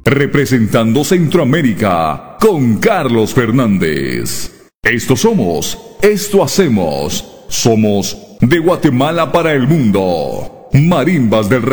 representando Centroamérica con Carlos Fernández. Esto somos, esto hacemos, somos de Guatemala para el mundo. Marimbas del